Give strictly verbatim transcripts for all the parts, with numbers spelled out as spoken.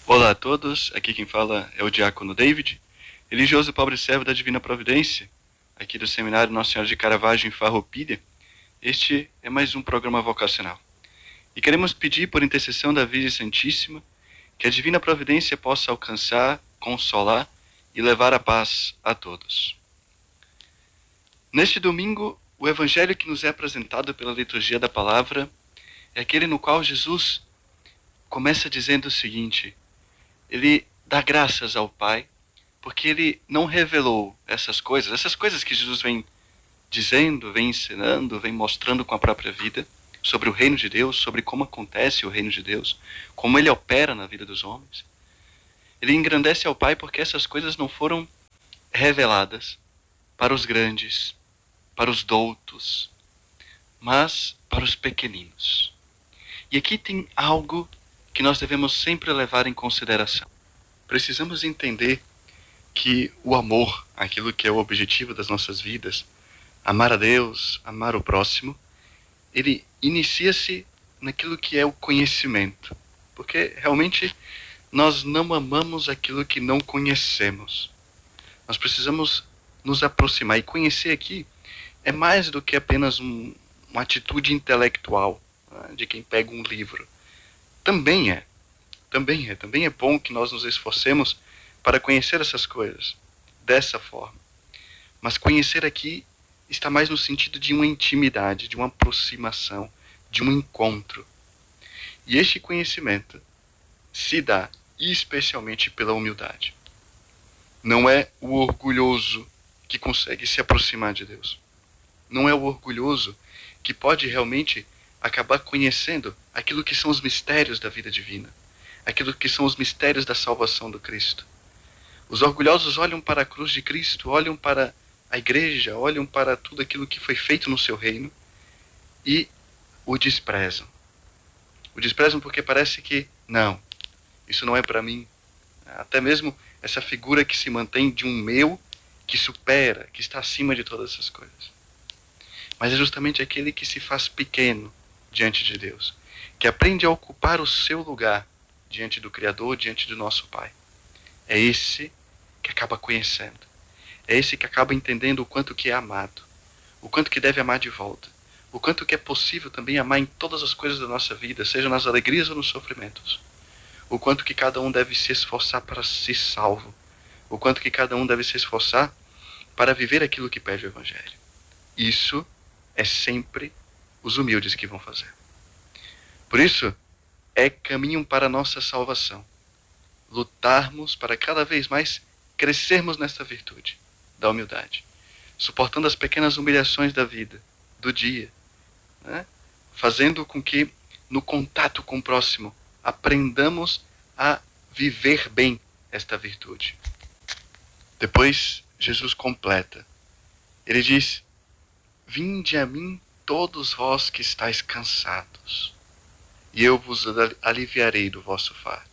Olá a todos, aqui quem fala é o diácono David, religioso pobre servo da Divina Providência, aqui do Seminário Nossa Senhora de Caravaggio em Farroupilha. Este é mais um programa vocacional. E queremos pedir por intercessão da Virgem Santíssima que a Divina Providência possa alcançar, consolar e levar a paz a todos. Neste domingo, o Evangelho que nos é apresentado pela liturgia da palavra é aquele no qual Jesus começa dizendo o seguinte: ele dá graças ao Pai, porque ele não revelou essas coisas, essas coisas que Jesus vem dizendo, vem ensinando, vem mostrando com a própria vida, sobre o reino de Deus, sobre como acontece o reino de Deus, como ele opera na vida dos homens. Ele engrandece ao Pai porque essas coisas não foram reveladas para os grandes, para os doutos, mas para os pequeninos. E aqui tem algo que nós devemos sempre levar em consideração. Precisamos entender que o amor, aquilo que é o objetivo das nossas vidas, amar a Deus, amar o próximo, ele inicia-se naquilo que é o conhecimento. Porque realmente nós não amamos aquilo que não conhecemos. Nós precisamos nos aproximar. E conhecer aqui é mais do que apenas um, uma atitude intelectual, né, de quem pega um livro. Também é. Também é. Também é bom que nós nos esforcemos para conhecer essas coisas dessa forma. Mas conhecer aqui está mais no sentido de uma intimidade, de uma aproximação, de um encontro. E este conhecimento se dá especialmente pela humildade. Não é o orgulhoso que consegue se aproximar de Deus. Não é o orgulhoso que pode realmente acabar conhecendo aquilo que são os mistérios da vida divina, aquilo que são os mistérios da salvação do Cristo. Os orgulhosos olham para a cruz de Cristo, olham para a igreja, olham para tudo aquilo que foi feito no seu reino e o desprezam. O desprezam porque parece que, não, isso não é para mim. Até mesmo essa figura que se mantém de um meu que supera, que está acima de todas essas coisas. Mas é justamente aquele que se faz pequeno diante de Deus, que aprende a ocupar o seu lugar diante do Criador, diante do nosso Pai. É esse que acaba conhecendo. É esse que acaba entendendo o quanto que é amado, o quanto que deve amar de volta, o quanto que é possível também amar em todas as coisas da nossa vida, seja nas alegrias ou nos sofrimentos. O quanto que cada um deve se esforçar para ser salvo, o quanto que cada um deve se esforçar para viver aquilo que pede o Evangelho. Isso é sempre os humildes que vão fazer. Por isso, é caminho para a nossa salvação. Lutarmos para cada vez mais crescermos nesta virtude da humildade, suportando as pequenas humilhações da vida, do dia, né? Fazendo com que no contato com o próximo aprendamos a viver bem esta virtude. Depois Jesus completa. Ele diz: vinde a mim todos vós que estáis cansados, e eu vos aliviarei do vosso fardo.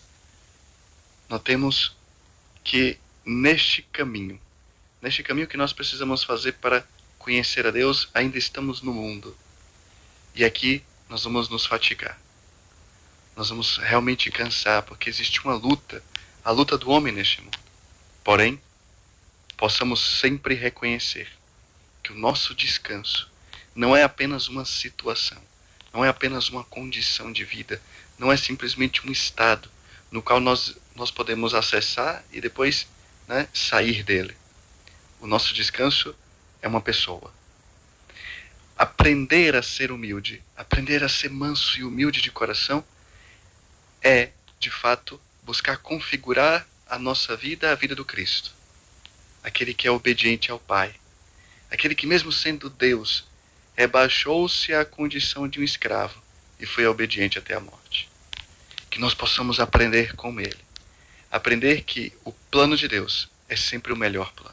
Notemos que neste caminho, neste caminho que nós precisamos fazer para conhecer a Deus, ainda estamos no mundo. E aqui nós vamos nos fatigar. Nós vamos realmente cansar, porque existe uma luta, a luta do homem neste mundo. Porém, possamos sempre reconhecer que o nosso descanso não é apenas uma situação, não é apenas uma condição de vida, não é simplesmente um estado no qual nós, nós podemos acessar e depois, né, sair dele. O nosso descanso é uma pessoa. Aprender a ser humilde, aprender a ser manso e humilde de coração, é, de fato, buscar configurar a nossa vida à vida do Cristo. Aquele que é obediente ao Pai. Aquele que, mesmo sendo Deus, rebaixou-se à condição de um escravo e foi obediente até a morte. Que nós possamos aprender com Ele. Aprender que o plano de Deus é sempre o melhor plano.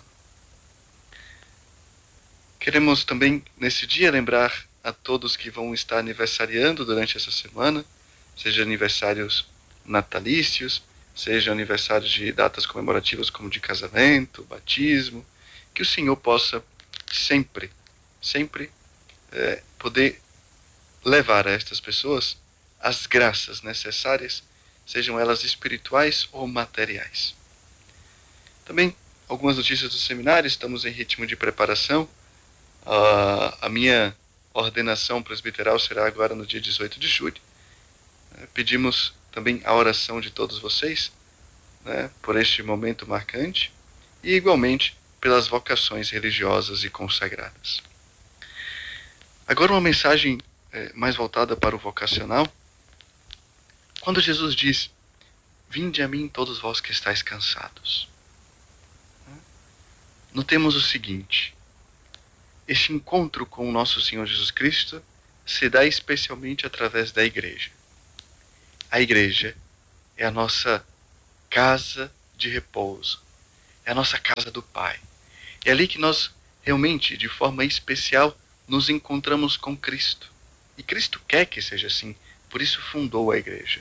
Queremos também, nesse dia, lembrar a todos que vão estar aniversariando durante essa semana, seja aniversários natalícios, seja aniversários de datas comemorativas como de casamento, batismo, que o Senhor possa sempre, sempre é, poder levar a estas pessoas as graças necessárias sejam elas espirituais ou materiais. Também algumas notícias do seminário, estamos em ritmo de preparação. Uh, a minha ordenação presbiteral será agora no dia dezoito de julho. Uh, pedimos também a oração de todos vocês, né, por este momento marcante e igualmente pelas vocações religiosas e consagradas. Agora uma mensagem é, mais voltada para o vocacional. Quando Jesus diz: vinde a mim todos vós que estáis cansados, notemos o seguinte: este encontro com o nosso Senhor Jesus Cristo se dá especialmente através da igreja. A igreja é a nossa casa de repouso, é a nossa casa do Pai. É ali que nós realmente, de forma especial, nos encontramos com Cristo. E Cristo quer que seja assim, por isso fundou a igreja.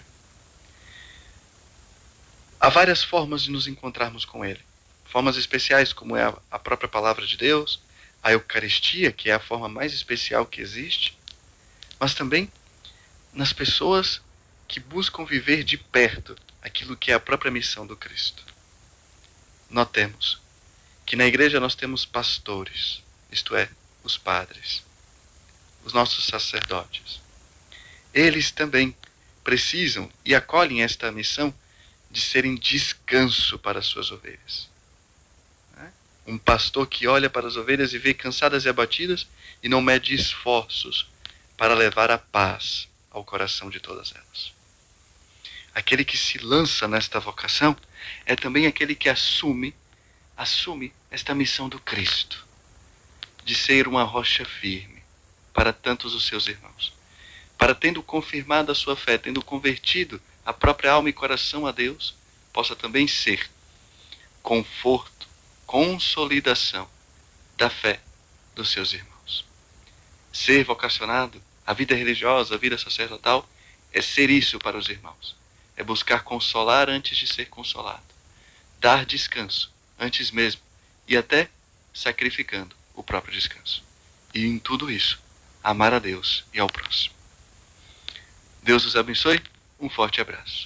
Há várias formas de nos encontrarmos com Ele. Formas especiais, como é a própria palavra de Deus, a Eucaristia, que é a forma mais especial que existe, mas também nas pessoas que buscam viver de perto aquilo que é a própria missão do Cristo. Notemos que na igreja nós temos pastores, isto é, os padres, os nossos sacerdotes. Eles também precisam e acolhem esta missão de serem descanso para as suas ovelhas. Um pastor que olha para as ovelhas e vê cansadas e abatidas e não mede esforços para levar a paz ao coração de todas elas. Aquele que se lança nesta vocação é também aquele que assume, assume esta missão do Cristo, de ser uma rocha firme para tantos os seus irmãos, para, tendo confirmado a sua fé, tendo convertido a própria alma e coração a Deus, possa também ser conforto, consolidação da fé dos seus irmãos. Ser vocacionado, a vida religiosa, a vida sacerdotal, é ser isso para os irmãos. É buscar consolar antes de ser consolado, dar descanso antes mesmo e até sacrificando o próprio descanso. E em tudo isso, amar a Deus e ao próximo. Deus os abençoe. Um forte abraço.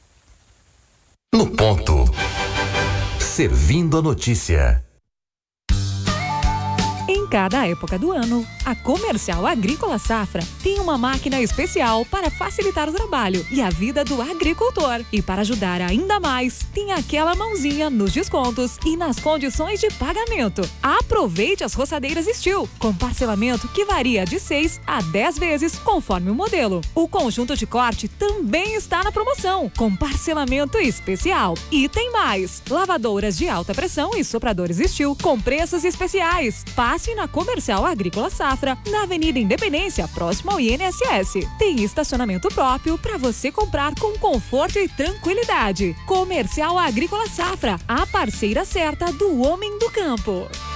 No ponto. Servindo a notícia. Em cada época do ano, a Comercial Agrícola Safra tem uma máquina especial para facilitar o trabalho e a vida do agricultor. E para ajudar ainda mais, tem aquela mãozinha nos descontos e nas condições de pagamento. Aproveite as roçadeiras Steel, com parcelamento que varia de seis a dez vezes conforme o modelo. O conjunto de corte também está na promoção, com parcelamento especial. E tem mais! Lavadoras de alta pressão e sopradores Steel com preços especiais. Passe na Comercial Agrícola Safra, na Avenida Independência, próximo ao I N S S. Tem estacionamento próprio para você comprar com conforto e tranquilidade. Comercial Agrícola Safra, a parceira certa do homem do campo.